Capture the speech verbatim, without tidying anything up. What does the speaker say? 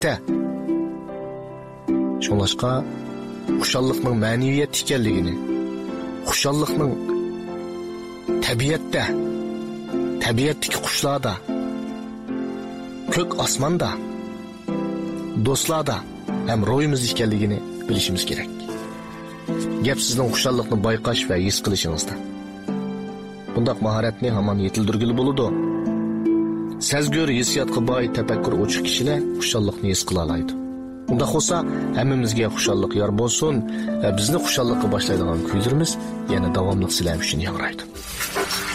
tabiatda. Şunlaşqa xuşallıqның mənəviyyat ekanligini, xuşallıqның tabiatda, tabiatdagi qushlarda, ko'k osmonda, do'stlarda ham ro'yimiz ekanligini bilishimiz kerak. Gap sizning xuşallıqni bayqash va his qilishingizda. Bundaq mahoratni hamon yetildirgili bo'ladi. Sezgör hissiyotga boy tafakkur ochiq kishilar xuşallıqni his qila oladi. Bunda olsa hammamizga xuşallık yor bo'lsin va bizni xuşallıqqa boshlaydigan kuylarimiz yana davomli sizlar uchun yangraydi.